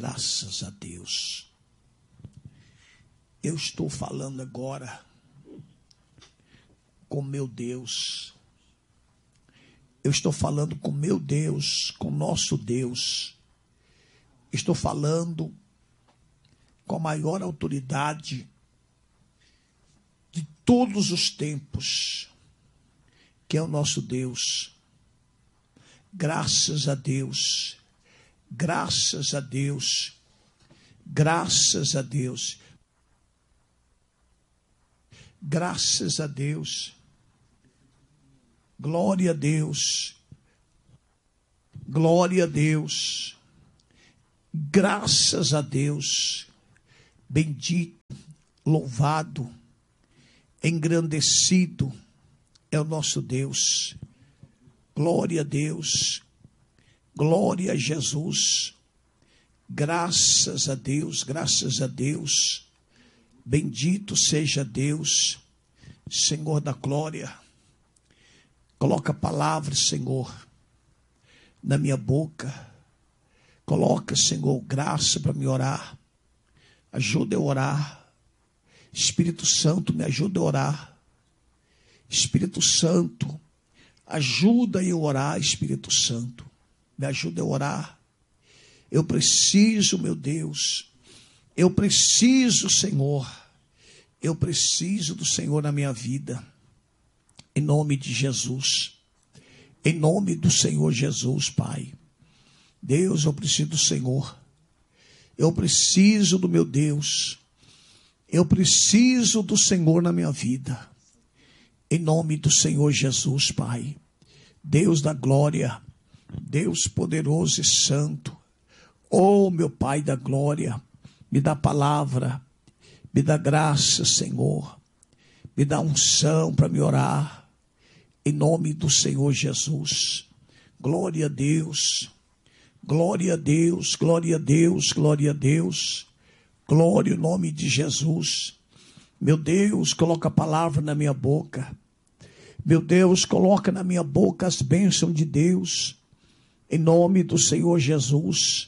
Graças a Deus. Eu estou falando agora com meu Deus. Eu estou falando com meu Deus, com nosso Deus. Estou falando com a maior autoridade de todos os tempos, que é o nosso Deus. Graças a Deus. Graças a Deus. Graças a Deus. Graças a Deus. Glória a Deus. Glória a Deus. Graças a Deus. Bendito, louvado, engrandecido é o nosso Deus. Glória a Deus. Glória a Jesus. Graças a Deus, graças a Deus. Bendito seja Deus, Senhor da glória. Coloca a palavra, Senhor, na minha boca. Coloca, Senhor, graça para me orar. Ajuda eu a orar. Espírito Santo, me ajuda a orar. Espírito Santo, ajuda eu a orar, Espírito Santo. Me ajuda a orar. Eu preciso, meu Deus. Eu preciso, Senhor. Eu preciso do Senhor na minha vida. Em nome de Jesus. Em nome do Senhor Jesus, Pai. Deus, eu preciso do Senhor. Eu preciso do meu Deus. Eu preciso do Senhor na minha vida. Em nome do Senhor Jesus, Pai. Deus da glória. Deus poderoso e santo. Oh, meu Pai da glória. Me dá palavra. Me dá graça, Senhor. Me dá unção para me orar. Em nome do Senhor Jesus. Glória a Deus. Glória a Deus. Glória a Deus. Glória a Deus. Glória ao nome de Jesus. Meu Deus, coloca a palavra na minha boca. Meu Deus, coloca na minha boca as bênçãos de Deus. Em nome do Senhor Jesus.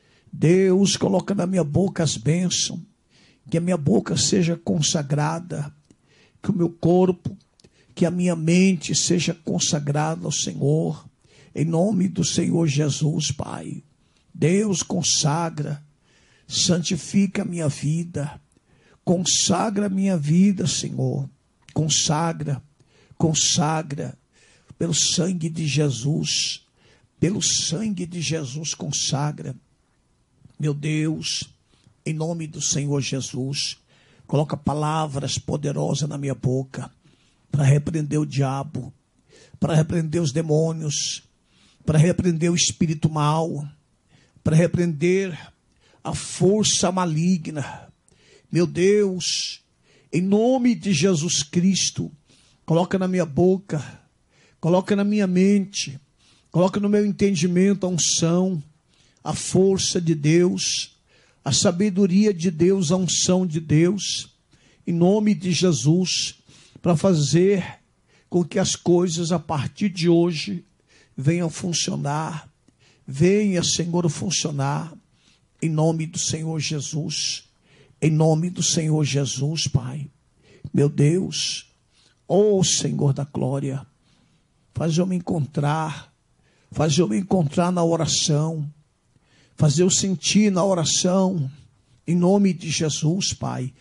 Deus, coloca na minha boca as bênçãos. Que a minha boca seja consagrada. Que o meu corpo, que a minha mente seja consagrada ao Senhor. Em nome do Senhor Jesus, Pai. Deus, consagra. Santifica a minha vida. Consagra a minha vida, Senhor. Consagra. Consagra. Pelo sangue de Jesus. Pelo sangue de Jesus, consagra. Meu Deus, em nome do Senhor Jesus, coloca palavras poderosas na minha boca para repreender o diabo, para repreender os demônios, para repreender o espírito mau, para repreender a força maligna. Meu Deus, em nome de Jesus Cristo, coloca na minha boca, coloca na minha mente, coloca no meu entendimento a unção, a força de Deus, a sabedoria de Deus, a unção de Deus, em nome de Jesus, para fazer com que as coisas a partir de hoje venham funcionar. Venha, Senhor, funcionar, em nome do Senhor Jesus, em nome do Senhor Jesus, Pai. Meu Deus, ó Senhor da glória, faz eu me encontrar na oração, fazer eu sentir na oração, em nome de Jesus, Pai.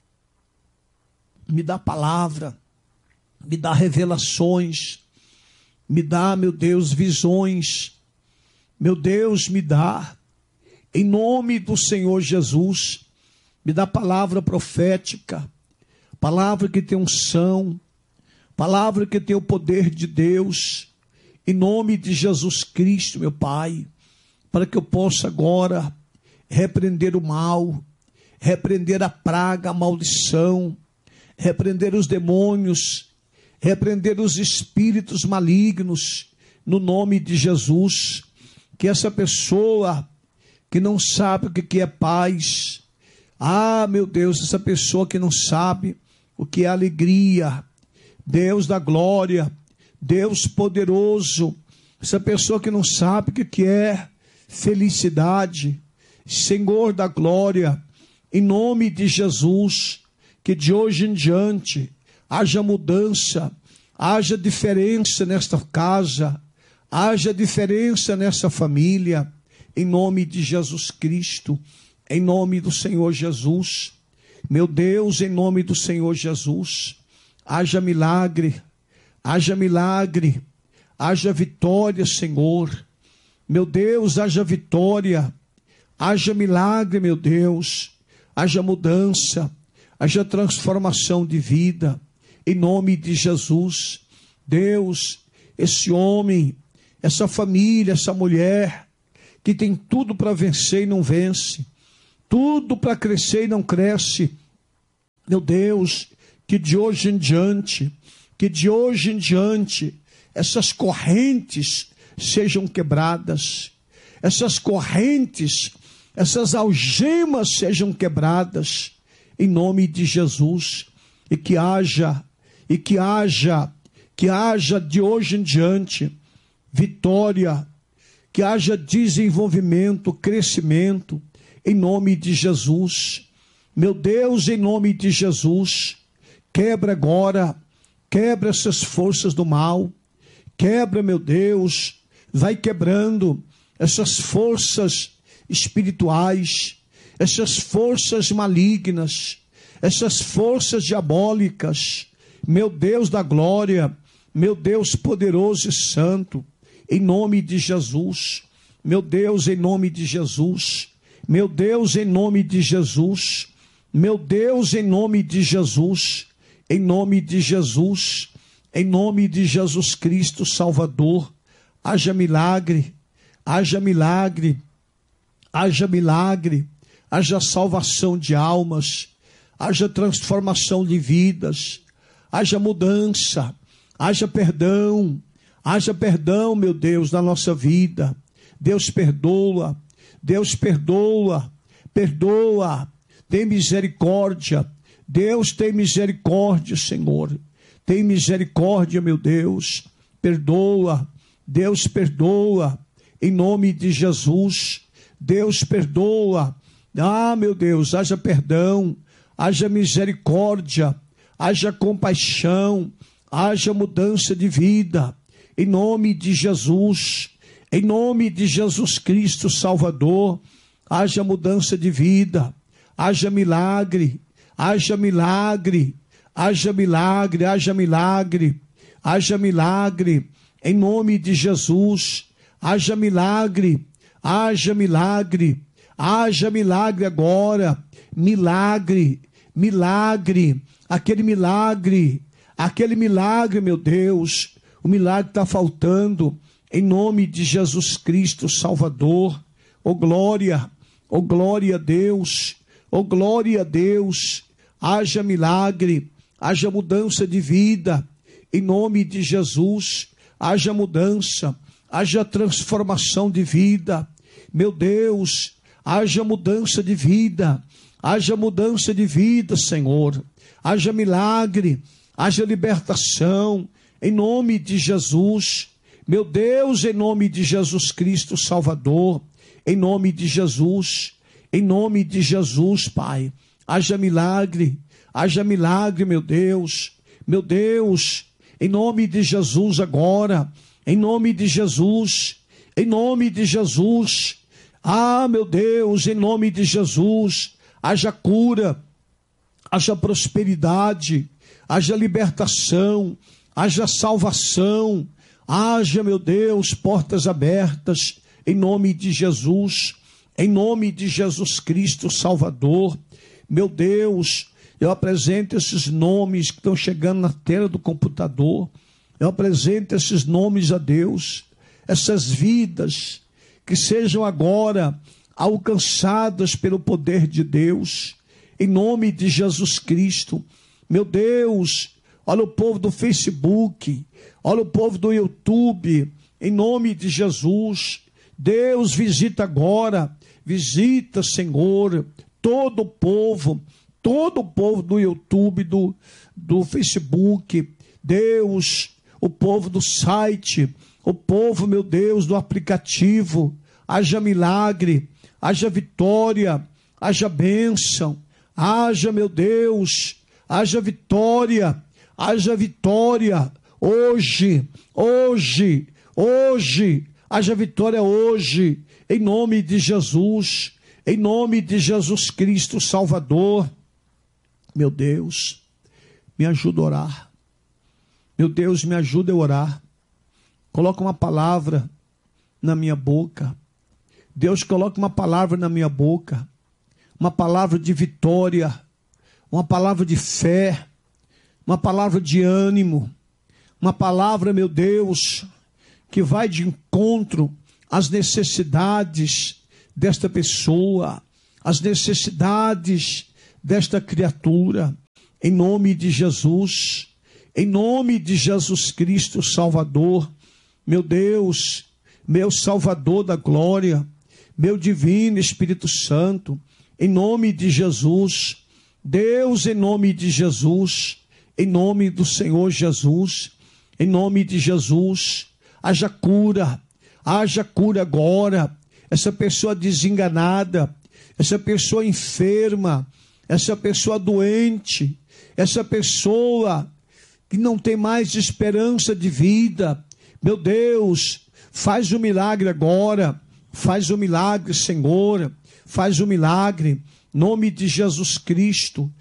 Me dá palavra, me dá revelações, me dá, meu Deus, visões. Meu Deus, me dá, em nome do Senhor Jesus, me dá palavra profética, palavra que tem unção, palavra que tem o poder de Deus, em nome de Jesus Cristo, meu Pai, para que eu possa agora repreender o mal, repreender a praga, a maldição, repreender os demônios, repreender os espíritos malignos, no nome de Jesus. Que essa pessoa que não sabe o que é paz, meu Deus, essa pessoa que não sabe o que é alegria, Deus da glória, Deus poderoso, essa pessoa que não sabe o que é felicidade, Senhor da glória, em nome de Jesus, que de hoje em diante haja mudança, haja diferença nesta casa, haja diferença nessa família, em nome de Jesus Cristo, em nome do Senhor Jesus. Meu Deus, em nome do Senhor Jesus, haja milagre, haja milagre, haja vitória, Senhor. Meu Deus, haja vitória, haja milagre, meu Deus, haja mudança, haja transformação de vida, em nome de Jesus. Deus, esse homem, essa família, essa mulher, que tem tudo para vencer e não vence, tudo para crescer e não cresce, meu Deus, que de hoje em diante, essas correntes sejam quebradas, essas correntes, essas algemas sejam quebradas, em nome de Jesus, e que haja de hoje em diante vitória, que haja desenvolvimento, crescimento, em nome de Jesus. Meu Deus, em nome de Jesus, quebra agora, quebra essas forças do mal, quebra, meu Deus, vai quebrando essas forças espirituais, essas forças malignas, essas forças diabólicas, meu Deus da glória, meu Deus poderoso e santo, em nome de Jesus, meu Deus, em nome de Jesus, meu Deus, em nome de Jesus, meu Deus, em nome de Jesus, em nome de Jesus, em nome de Jesus Cristo Salvador, haja milagre, haja milagre, haja milagre, haja salvação de almas, haja transformação de vidas, haja mudança, haja perdão, meu Deus, na nossa vida. Deus perdoa, perdoa, tem misericórdia, Deus tem misericórdia, Senhor, tem misericórdia, meu Deus, perdoa, Deus perdoa, em nome de Jesus, Deus perdoa, meu Deus, haja perdão, haja misericórdia, haja compaixão, haja mudança de vida, em nome de Jesus, em nome de Jesus Cristo Salvador, haja mudança de vida, haja milagre, haja milagre, haja milagre, haja milagre, haja milagre, em nome de Jesus, haja milagre, haja milagre, haja milagre agora, milagre, aquele milagre, meu Deus, o milagre está faltando, em nome de Jesus Cristo Salvador, oh glória a Deus, oh glória a Deus, haja milagre, haja mudança de vida, em nome de Jesus, haja mudança, haja transformação de vida, meu Deus, haja mudança de vida, Senhor, haja milagre, haja libertação, em nome de Jesus, meu Deus, em nome de Jesus Cristo Salvador, em nome de Jesus, Pai, haja milagre, meu Deus, em nome de Jesus agora, em nome de Jesus, meu Deus, em nome de Jesus, haja cura, haja prosperidade, haja libertação, haja salvação, haja, meu Deus, portas abertas, em nome de Jesus Cristo Salvador. Meu Deus, eu apresento esses nomes que estão chegando na tela do computador, eu apresento esses nomes a Deus, essas vidas que sejam agora alcançadas pelo poder de Deus, em nome de Jesus Cristo. Meu Deus, olha o povo do Facebook, olha o povo do YouTube, em nome de Jesus. Deus, visita agora, visita, Senhor, todo o povo do YouTube, do Facebook, Deus, o povo do site, o povo, meu Deus, do aplicativo, haja milagre, haja vitória, haja bênção, haja, meu Deus, haja vitória, hoje, haja vitória hoje, em nome de Jesus Cristo, Salvador. Meu Deus, me ajuda a orar. Meu Deus, me ajuda a orar. Coloca uma palavra na minha boca. Deus, coloca uma palavra na minha boca. Uma palavra de vitória. Uma palavra de fé. Uma palavra de ânimo. Uma palavra, meu Deus, que vai de encontro às necessidades desta pessoa, às necessidades desta criatura, em nome de Jesus Cristo, Salvador, meu Deus, meu Salvador da glória, meu divino Espírito Santo, em nome de Jesus, Deus, em nome de Jesus, em nome do Senhor Jesus, em nome de Jesus, haja cura agora, essa pessoa desenganada, essa pessoa enferma, essa pessoa doente, essa pessoa que não tem mais esperança de vida. Meu Deus, faz um milagre agora, faz um milagre, Senhor, faz um milagre, nome de Jesus Cristo,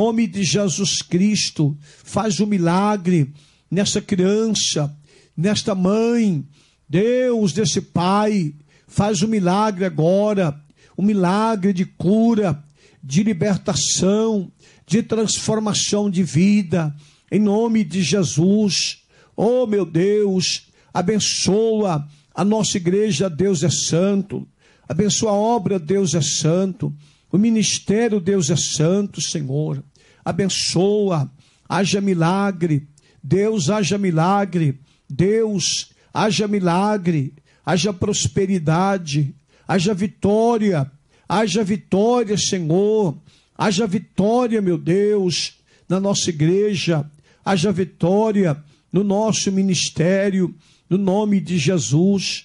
faz um milagre nessa criança, nesta mãe, Deus, desse pai, faz um milagre agora, um milagre de cura, de libertação, de transformação de vida, em nome de Jesus. Oh, meu Deus, abençoa a nossa igreja, Deus é santo, abençoa a obra, Deus é santo, o ministério, Deus é santo, Senhor, abençoa, haja milagre, Deus, haja milagre, Deus, haja milagre, haja prosperidade, haja vitória, Senhor, haja vitória, meu Deus, na nossa igreja, haja vitória no nosso ministério, no nome de Jesus,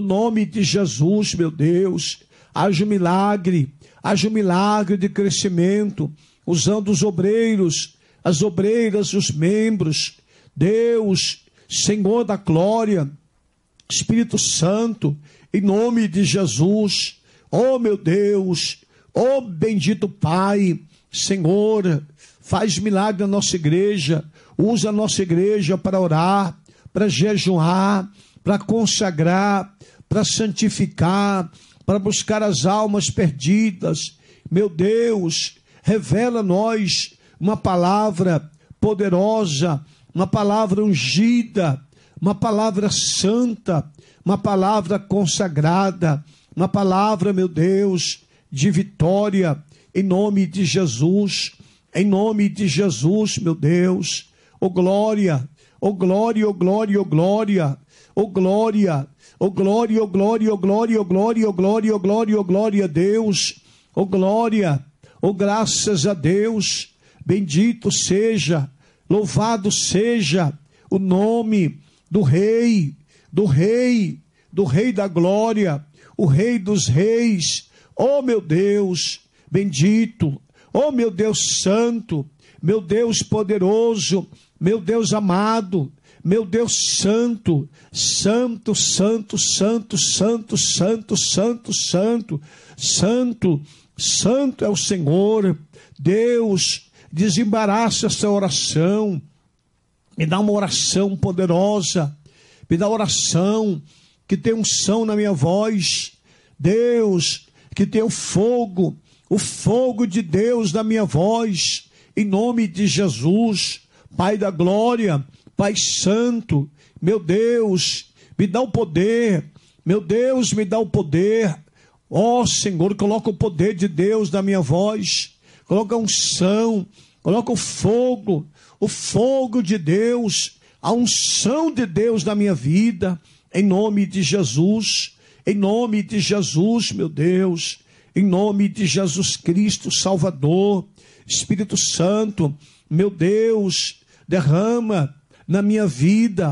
meu Deus, haja um milagre de crescimento, usando os obreiros, as obreiras, os membros, Deus, Senhor da glória, Espírito Santo, em nome de Jesus, oh meu Deus, oh bendito Pai, Senhor, faz milagre na nossa igreja, usa a nossa igreja para orar, para jejuar, para consagrar, para santificar, para buscar as almas perdidas. Meu Deus, revela a nós uma palavra poderosa, uma palavra ungida, uma palavra santa, uma palavra consagrada, uma palavra, meu Deus, de vitória, em nome de Jesus, meu Deus. Oh glória, oh glória, oh glória, oh glória, oh glória, oh glória, oh glória, oh glória, oh glória, oh glória, oh glória, oh glória a Deus, oh glória, oh graças a Deus, bendito seja, louvado seja o nome do Rei da glória, o Rei dos reis. Oh meu Deus, bendito, oh meu Deus santo, meu Deus poderoso, meu Deus amado, meu Deus santo, santo, santo, santo, santo, santo, santo, santo, santo, santo é o Senhor. Deus, desembaraça essa oração, me dá uma oração poderosa, me dá oração que tem unção na minha voz, Deus, que tem o fogo de Deus na minha voz, em nome de Jesus, Pai da glória, Pai santo, meu Deus, me dá o poder, meu Deus, me dá o poder, ó Senhor, coloca o poder de Deus na minha voz, coloca a unção, coloca o fogo de Deus, a unção de Deus na minha vida, em nome de Jesus, meu Deus, em nome de Jesus Cristo, Salvador, Espírito Santo, meu Deus, derrama na minha vida,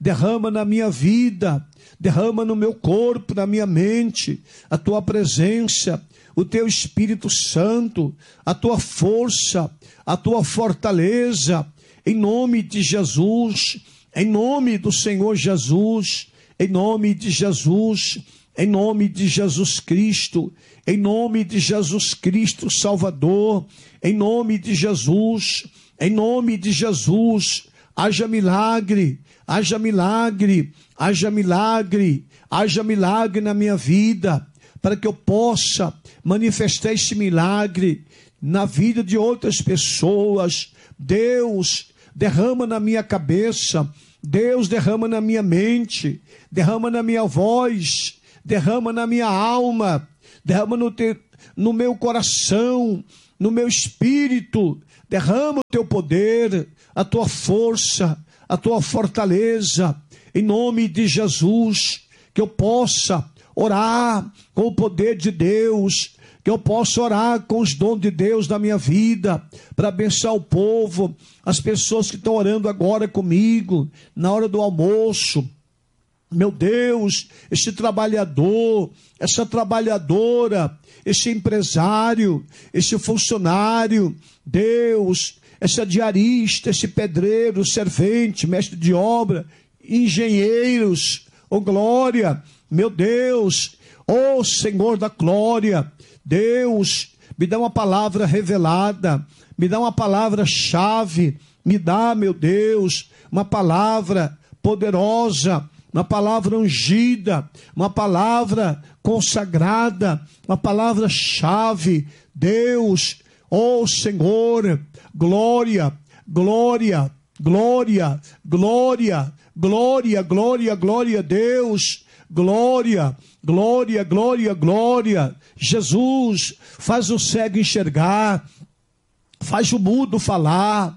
derrama na minha vida, derrama no meu corpo, na minha mente, a tua presença, o teu Espírito Santo, a tua força, a tua fortaleza, em nome de Jesus, em nome do Senhor Jesus, em nome de Jesus, em nome de Jesus Cristo, em nome de Jesus Cristo Salvador, em nome de Jesus, em nome de Jesus, haja milagre, haja milagre, haja milagre, haja milagre na minha vida, para que eu possa manifestar esse milagre na vida de outras pessoas. Deus, derrama na minha cabeça, Deus, derrama na minha mente, derrama na minha voz, derrama na minha alma, derrama no meu coração, no meu espírito, derrama o teu poder, a tua força, a tua fortaleza, em nome de Jesus, que eu possa orar com o poder de Deus, que eu possa orar com os dons de Deus na minha vida, para abençoar o povo, as pessoas que estão orando agora comigo, na hora do almoço. Meu Deus, esse trabalhador, essa trabalhadora, esse empresário, esse funcionário, Deus, essa diarista, esse pedreiro, servente, mestre de obra, engenheiros, oh glória, meu Deus, oh Senhor da glória, Deus, me dá uma palavra revelada, me dá uma palavra-chave, me dá, meu Deus, uma palavra poderosa, uma palavra ungida, uma palavra consagrada, uma palavra-chave. Deus, oh Senhor, glória, glória, glória, glória, glória, glória, glória a Deus, glória, glória, glória, glória. Jesus, faz o cego enxergar, faz o mudo falar.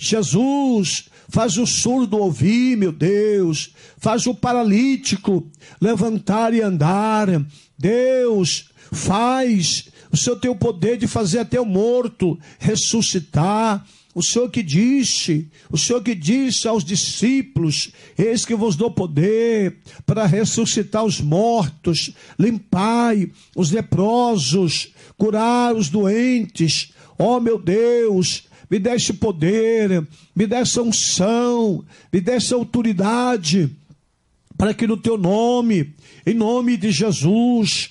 Jesus, faz o surdo ouvir, meu Deus, faz o paralítico levantar e andar. Deus, faz o Senhor tem o poder de fazer até o morto ressuscitar. O Senhor que disse aos discípulos: eis que vos dou poder para ressuscitar os mortos, limpai os leprosos, curar os doentes. Ó meu Deus, me dê esse poder, me dê essa unção, me dê essa autoridade, para que no teu nome, em nome de Jesus,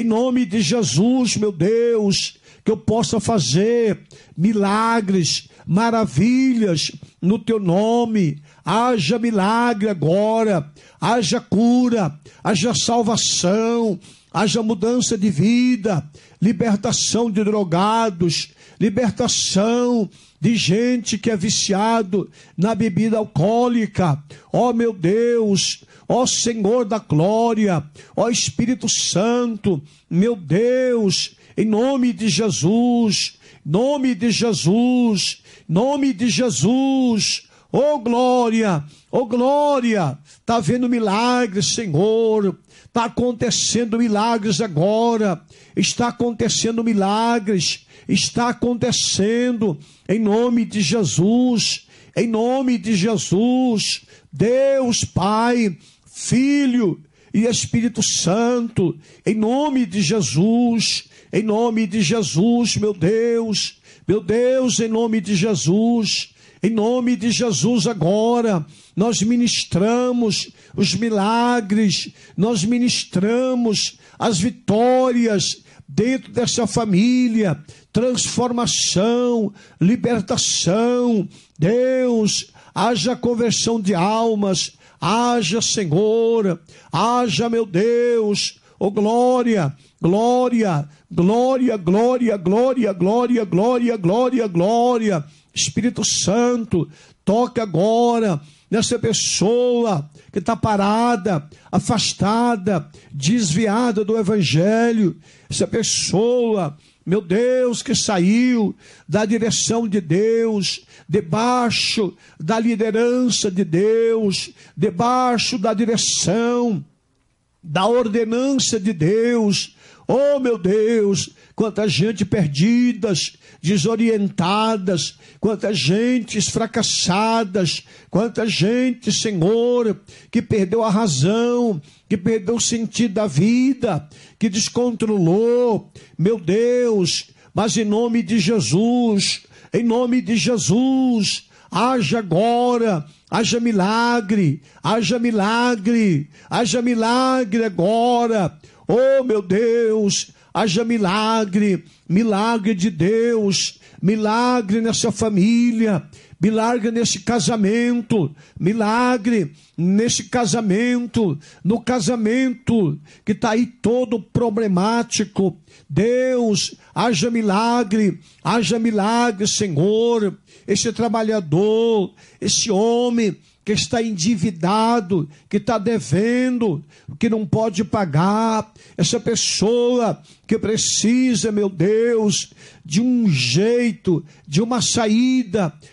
meu Deus, que eu possa fazer milagres, maravilhas no teu nome. Haja milagre agora, haja cura, haja salvação, haja mudança de vida, libertação de drogados, libertação de gente que é viciado na bebida alcoólica. Ó meu Deus, ó Senhor da glória, ó Espírito Santo, meu Deus, em nome de Jesus, nome de Jesus, nome de Jesus. Oh glória, está havendo milagres, Senhor, está acontecendo milagres agora, está acontecendo milagres, está acontecendo, em nome de Jesus, em nome de Jesus. Deus Pai, Filho e Espírito Santo, em nome de Jesus, meu Deus, em nome de Jesus agora, nós ministramos os milagres, nós ministramos as vitórias dentro dessa família, transformação, libertação. Deus, haja conversão de almas, haja Senhor, haja meu Deus, oh glória, glória, glória, glória, glória, glória, glória, glória, glória. Espírito Santo, toca agora nessa pessoa que está parada, afastada, desviada do Evangelho. Essa pessoa, meu Deus, que saiu da direção de Deus, debaixo da liderança de Deus, debaixo da direção, da ordenança de Deus. Oh, meu Deus, quanta gente perdidas, desorientadas, quanta gente fracassadas, quanta gente, Senhor, que perdeu a razão, que perdeu o sentido da vida, que descontrolou, meu Deus, mas em nome de Jesus, haja agora, haja milagre agora. Oh, meu Deus, haja milagre de Deus, milagre nessa família, milagre nesse casamento, milagre nesse casamento, no casamento que está aí todo problemático. Deus, haja milagre, Senhor. Esse trabalhador, esse homem que está endividado, que está devendo, que não pode pagar, essa pessoa que precisa, meu Deus, de um jeito, de uma saída,